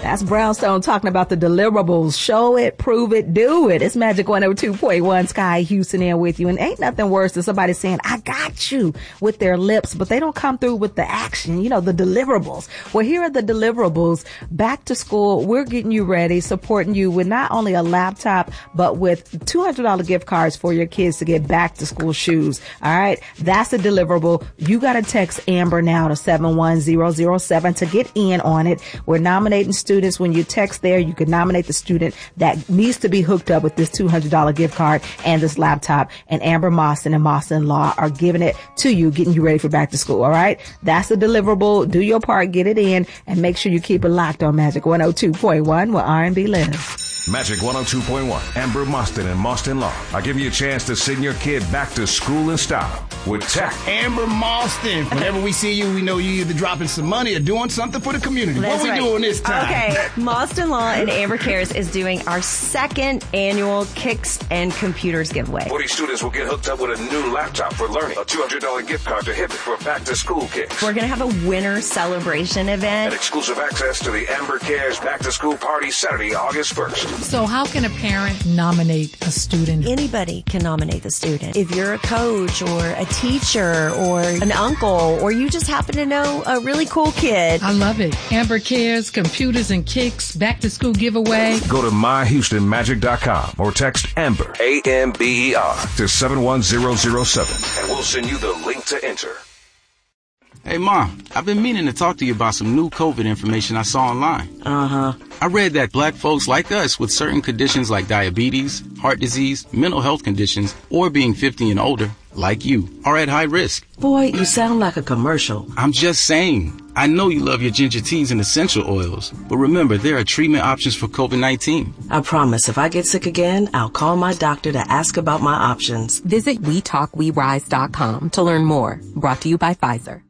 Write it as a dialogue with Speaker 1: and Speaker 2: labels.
Speaker 1: That's Brownstone talking about the deliverables. Show it, prove it, do it. It's Magic 102.1. Sky Houston in with you. And ain't nothing worse than somebody saying, I got you, with their lips, but they don't come through with the action, the deliverables. Well, here are the deliverables. Back to school, we're getting you ready, supporting you with not only a laptop, but with $200 gift cards for your kids to get back to school shoes. All right. That's a deliverable. You got to text Amber now to 71007 to get in on it. We're nominating students. When you text there, you can nominate the student that needs to be hooked up with this $200 gift card and this laptop. And Amber Mostyn and Mostyn Law are giving it to you, getting you ready for back to school. All right. That's a deliverable. Do your part, get it in, and make sure you keep it locked on Magic 102.1 where R&B lives.
Speaker 2: Magic 102.1, Amber Mostyn and Mostyn Law are giving you a chance to send your kid back to school in style with tech.
Speaker 3: Amber Mostyn, whenever we see you, we know you either dropping some money or doing something for the community.
Speaker 4: That's
Speaker 3: what we doing this time?
Speaker 4: Okay, Mostyn Law and Amber Cares is doing our second annual Kicks and Computers giveaway.
Speaker 2: 40 students will get hooked up with a new laptop for learning, a $200 gift card to Hibbett for back to school kicks.
Speaker 4: We're going to have a winner celebration event.
Speaker 2: And exclusive access to the Amber Cares back to school party Saturday, August 1st.
Speaker 5: So how can a parent nominate a student?
Speaker 4: Anybody can nominate the student. If you're a coach or a teacher or an uncle, or you just happen to know a really cool kid.
Speaker 5: I love it. Amber Cares, Computers and Kicks, back to school giveaway.
Speaker 2: Go to myhoustonmagic.com or text Amber, AMBER, to 71007 and we'll send you the link to enter.
Speaker 6: Hey, Mom, I've been meaning to talk to you about some new COVID information I saw online.
Speaker 7: Uh-huh.
Speaker 6: I read that black folks like us with certain conditions like diabetes, heart disease, mental health conditions, or being 50 and older, like you, are at high risk.
Speaker 7: Boy, you sound like a commercial.
Speaker 6: I'm just saying. I know you love your ginger teas and essential oils, but remember, there are treatment options for COVID-19.
Speaker 7: I promise if I get sick again, I'll call my doctor to ask about my options.
Speaker 8: Visit WeTalkWeRise.com to learn more. Brought to you by Pfizer.